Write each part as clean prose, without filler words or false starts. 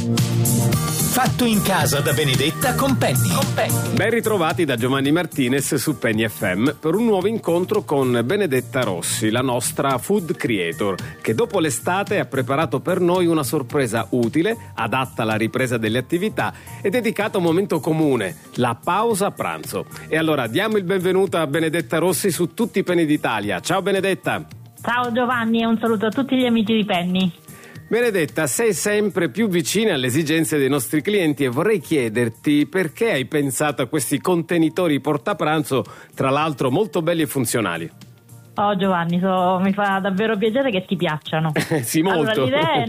Fatto in casa da Benedetta con Penny. Ben ritrovati da Giovanni Martinez su Penny FM per un nuovo incontro con Benedetta Rossi, la nostra food creator, che dopo l'estate ha preparato per noi una sorpresa utile, adatta alla ripresa delle attività e dedicata a un momento comune, la pausa pranzo. E allora diamo il benvenuto a Benedetta Rossi su tutti i Penny d'Italia. Ciao Benedetta! Ciao Giovanni e un saluto a tutti gli amici di Penny. Benedetta, sei sempre più vicina alle esigenze dei nostri clienti e vorrei chiederti perché hai pensato a questi contenitori portapranzo, tra l'altro molto belli e funzionali. Oh Giovanni, mi fa davvero piacere che ti piacciono. Sì, molto. Allora,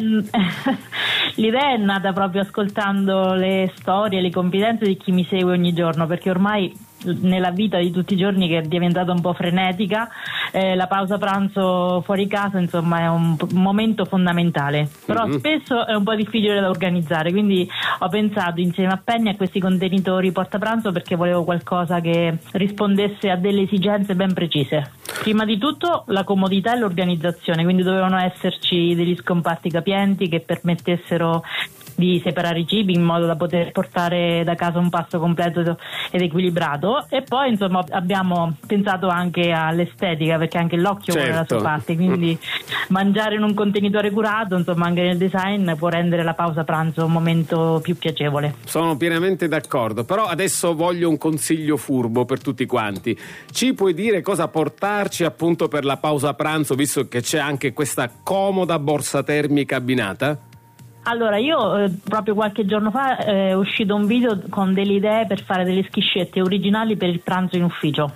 l'idea è nata proprio ascoltando le storie, le confidenze di chi mi segue ogni giorno, perché ormai nella vita di tutti i giorni, che è diventata un po' frenetica, la pausa pranzo fuori casa insomma è un momento fondamentale, però spesso è un po' difficile da organizzare, quindi ho pensato insieme a Penny a questi contenitori portapranzo perché volevo qualcosa che rispondesse a delle esigenze ben precise. Prima di tutto la comodità e l'organizzazione, quindi dovevano esserci degli scomparti capienti che permettessero di separare i cibi in modo da poter portare da casa un pasto completo ed equilibrato, e poi insomma abbiamo pensato anche all'estetica, perché anche l'occhio vuole la sua parte, quindi mangiare in un contenitore curato insomma anche nel design può rendere la pausa pranzo un momento più piacevole. Sono pienamente d'accordo, però adesso voglio un consiglio furbo per tutti quanti. Ci puoi dire cosa portarci appunto per la pausa pranzo, visto che c'è anche questa comoda borsa termica abbinata? Allora, io proprio qualche giorno fa è uscito un video con delle idee per fare delle schiscette originali per il pranzo in ufficio.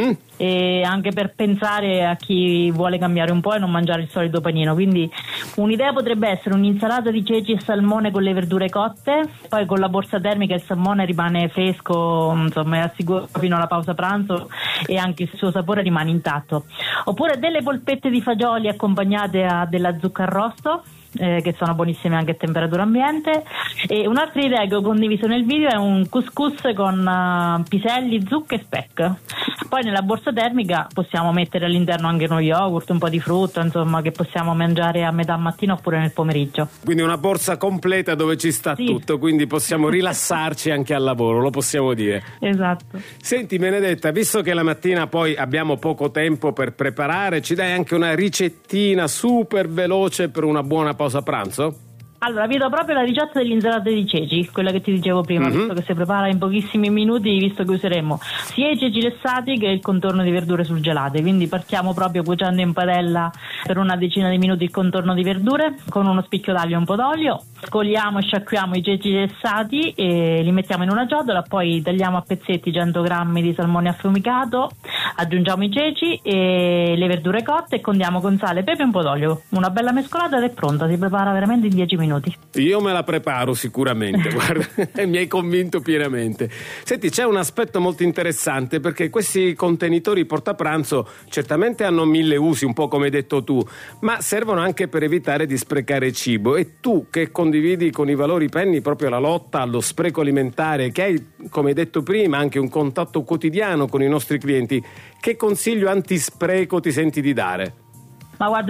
E anche per pensare a chi vuole cambiare un po' e non mangiare il solito panino, quindi un'idea potrebbe essere un'insalata di ceci e salmone con le verdure cotte, poi con la borsa termica il salmone rimane fresco, insomma è sicuro fino alla pausa pranzo e anche il suo sapore rimane intatto. Oppure delle polpette di fagioli accompagnate a della zucca arrosto, che sono buonissime anche a temperatura ambiente. E un'altra idea che ho condiviso nel video è un couscous con piselli, zucche e speck. Poi nella borsa termica possiamo mettere all'interno anche uno yogurt, un po' di frutta, insomma, che possiamo mangiare a metà mattina oppure nel pomeriggio. Quindi una borsa completa dove ci sta tutto, quindi possiamo rilassarci anche al lavoro, lo possiamo dire. Esatto. Senti Benedetta, visto che la mattina poi abbiamo poco tempo per preparare, ci dai anche una ricettina super veloce per una buona pausa pranzo? Allora, vi do proprio la ricetta dell'insalata di ceci, quella che ti dicevo prima, visto che si prepara in pochissimi minuti, visto che useremo sia i ceci lessati che il contorno di verdure surgelate. Quindi partiamo proprio cuocendo in padella per una decina di minuti il contorno di verdure con uno spicchio d'aglio e un po' d'olio. Scoliamo e sciacquiamo i ceci lessati e li mettiamo in una ciotola, poi tagliamo a pezzetti 100 grammi di salmone affumicato, aggiungiamo i ceci e le verdure cotte e condiamo con sale, pepe e un po' d'olio. Una bella mescolata ed è pronta, si prepara veramente in 10 minuti. Io me la preparo sicuramente, guarda, mi hai convinto pienamente. Senti, c'è un aspetto molto interessante, perché questi contenitori portapranzo certamente hanno 1000 usi, un po' come hai detto tu, ma servono anche per evitare di sprecare cibo. E tu, che condividi con i valori Penny proprio la lotta allo spreco alimentare, che hai, come hai detto prima, anche un contatto quotidiano con i nostri clienti, che consiglio antispreco ti senti di dare? Ma guarda,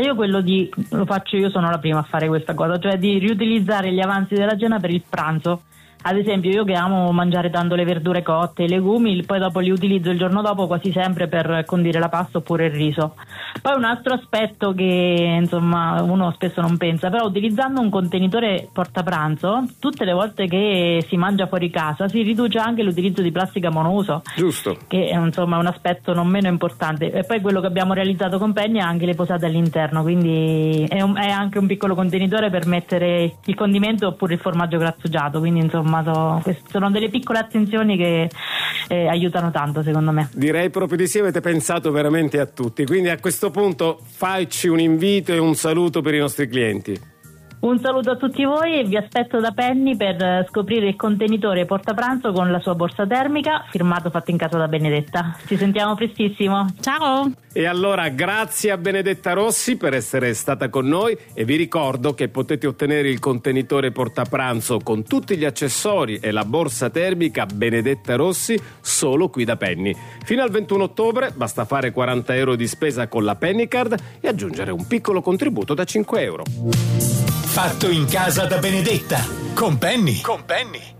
lo faccio io, sono la prima a fare questa cosa, cioè di riutilizzare gli avanzi della cena per il pranzo. Ad esempio, io che amo mangiare tanto le verdure cotte, i legumi, poi dopo li utilizzo il giorno dopo quasi sempre per condire la pasta oppure il riso. Poi un altro aspetto che insomma uno spesso non pensa, però utilizzando un contenitore portapranzo, tutte le volte che si mangia fuori casa si riduce anche l'utilizzo di plastica monouso. Giusto. Che è insomma un aspetto non meno importante. E poi quello che abbiamo realizzato con Penny è anche le posate all'interno, quindi è anche un piccolo contenitore per mettere il condimento oppure il formaggio grattugiato, quindi insomma sono delle piccole attenzioni che aiutano tanto, secondo me. Direi proprio di sì, avete pensato veramente a tutti. Quindi a questo punto facci un invito e un saluto per i nostri clienti. Un saluto a tutti voi e vi aspetto da Penny per scoprire il contenitore portapranzo con la sua borsa termica, firmato Fatto in casa da Benedetta. Ci sentiamo prestissimo. Ciao! E allora grazie a Benedetta Rossi per essere stata con noi e vi ricordo che potete ottenere il contenitore portapranzo con tutti gli accessori e la borsa termica Benedetta Rossi solo qui da Penny. Fino al 21 ottobre basta fare 40 euro di spesa con la Penny Card e aggiungere un piccolo contributo da 5 euro. Fatto in casa da Benedetta. Con Penny.